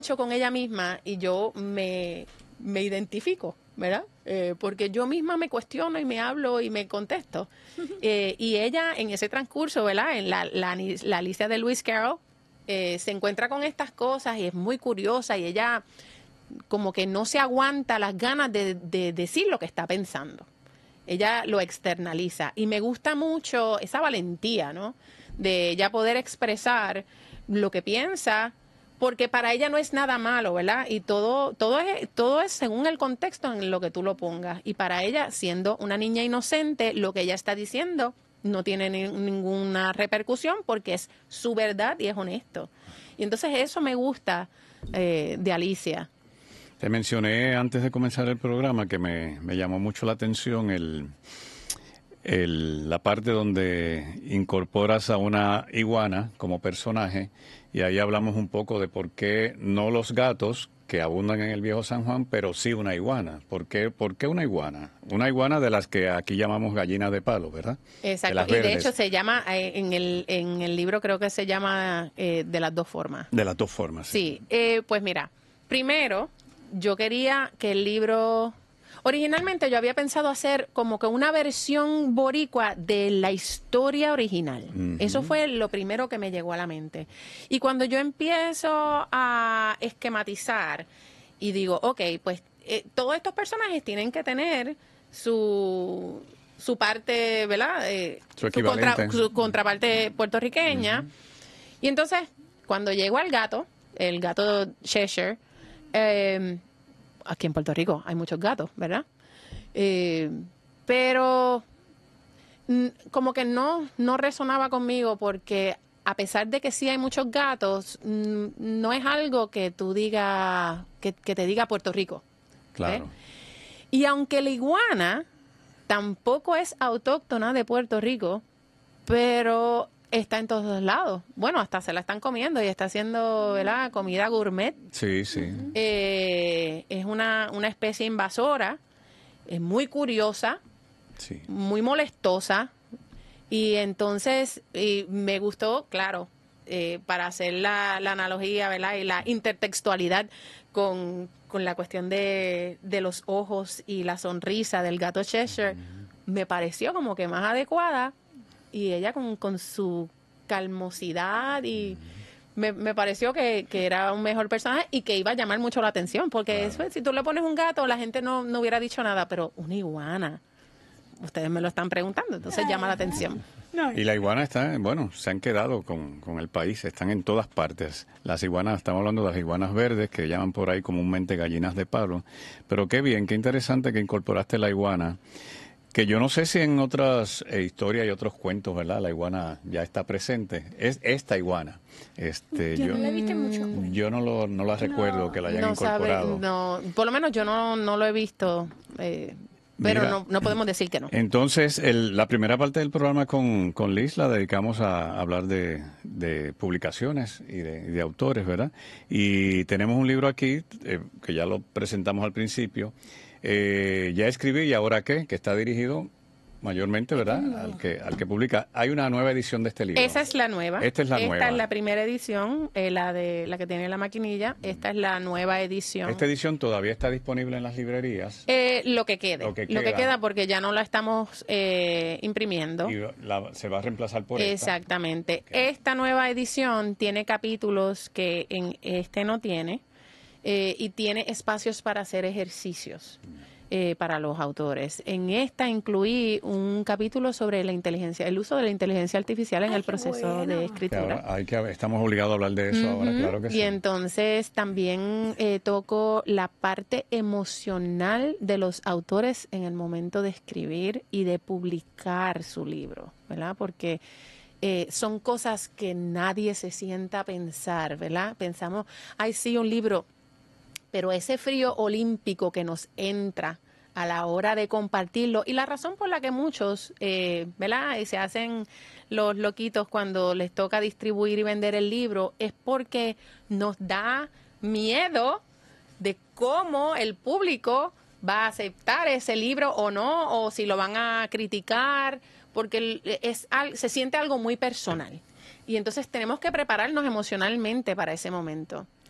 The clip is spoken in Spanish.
mucho con ella misma y yo me identifico, ¿verdad? Porque yo misma me cuestiono y me hablo y me contesto. Y ella en ese transcurso, ¿verdad? En la Alicia de Lewis Carroll, se encuentra con estas cosas y es muy curiosa y ella como que no se aguanta las ganas de decir lo que está pensando. Ella lo externaliza y me gusta mucho esa valentía, ¿no? De ella poder expresar lo que piensa, porque para ella no es nada malo, ¿verdad? Y todo es según el contexto en lo que tú lo pongas. Y para ella, siendo una niña inocente, lo que ella está diciendo no tiene ninguna repercusión porque es su verdad y es honesto. Y entonces eso me gusta de Alicia. Te mencioné antes de comenzar el programa que me llamó mucho la atención la parte donde incorporas a una iguana como personaje, y ahí hablamos un poco de por qué no los gatos que abundan en el viejo San Juan, pero sí una iguana. ¿Por qué una iguana? Una iguana de las que aquí llamamos gallinas de palo, ¿verdad? Exacto, y de hecho se llama, en el libro creo que se llama de las dos formas. De las dos formas, sí. Sí, pues mira, primero yo quería que el libro... Originalmente yo había pensado hacer como que una versión boricua de la historia original. Eso fue lo primero que me llegó a la mente. Y cuando yo empiezo a esquematizar y digo, ok, pues todos estos personajes tienen que tener su parte, ¿verdad? Su contraparte puertorriqueña. Y entonces, cuando llego al gato, el gato Cheshire, aquí en Puerto Rico hay muchos gatos, ¿verdad? Pero como que no resonaba conmigo porque a pesar de que sí hay muchos gatos, no es algo que tú digas, que te diga Puerto Rico. Claro. Y aunque la iguana tampoco es autóctona de Puerto Rico, pero está en todos lados. Bueno, hasta se la están comiendo y está haciendo, ¿verdad?, comida gourmet. Sí, sí. Es una especie invasora, es muy curiosa, sí, muy molestosa. Y entonces me gustó, claro, para hacer la analogía, ¿verdad?, y la intertextualidad con la cuestión de los ojos y la sonrisa del gato Cheshire, me pareció como que más adecuada. Y ella con su calmosidad y me pareció que era un mejor personaje y que iba a llamar mucho la atención, porque eso, si tú le pones un gato, la gente no hubiera dicho nada, pero una iguana, ustedes me lo están preguntando, entonces llama la atención. Y la iguana está, bueno, se han quedado con el país, están en todas partes. Las iguanas, estamos hablando de las iguanas verdes, que llaman por ahí comúnmente gallinas de palo, pero qué bien, qué interesante que incorporaste la iguana. Que yo no sé si en otras historias y otros cuentos, ¿verdad?, la iguana ya está presente. Es esta iguana. Yo no la he visto mucho. Yo no la recuerdo que la hayan incorporado. Por lo menos yo no lo he visto, pero Mira, no podemos decir que no. Entonces, la primera parte del programa con Liz la dedicamos a hablar de publicaciones y de autores, ¿verdad? Y tenemos un libro aquí, que ya lo presentamos al principio, Ya escribí y ahora qué, que está dirigido mayormente, ¿verdad?, al que publica. Hay una nueva edición de este libro. Esa es la nueva. Esta es la nueva. Esta es la primera edición, la que tiene la maquinilla. Esta es la nueva edición. ¿Esta edición todavía está disponible en las librerías? Lo que quede. Lo que queda porque ya no la estamos imprimiendo. Y se va a reemplazar por esta. Exactamente. Okay. Esta nueva edición tiene capítulos que en este no tiene. Y tiene espacios para hacer ejercicios para los autores. En esta incluí un capítulo sobre el uso de la inteligencia artificial en el proceso de escritura. Estamos obligados a hablar de eso ahora, claro que sí. Y entonces también toco la parte emocional de los autores en el momento de escribir y de publicar su libro, ¿verdad? Porque son cosas que nadie se sienta a pensar, ¿verdad? Pensamos, ay, sí, un libro, pero ese frío olímpico que nos entra a la hora de compartirlo, y la razón por la que muchos, ¿verdad?, y se hacen los loquitos cuando les toca distribuir y vender el libro, es porque nos da miedo de cómo el público va a aceptar ese libro o no, o si lo van a criticar, porque se siente algo muy personal. Y entonces tenemos que prepararnos emocionalmente para ese momento.